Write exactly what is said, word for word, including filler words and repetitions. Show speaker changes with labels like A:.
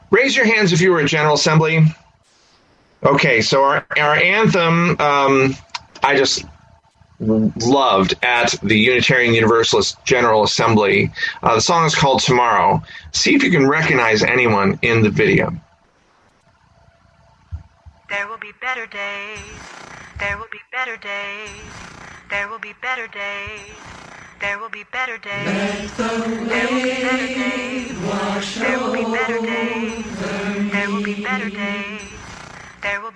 A: Raise your hands if you were at General Assembly. Okay, so our, our anthem, um, I just loved at the Unitarian Universalist General Assembly. Uh, the song is called Tomorrow. See if you can recognize anyone in the video.
B: There will be better days. There will be better days. There will be better days. There will be better days. There will be better days. There will be better days. There will be better days. There will be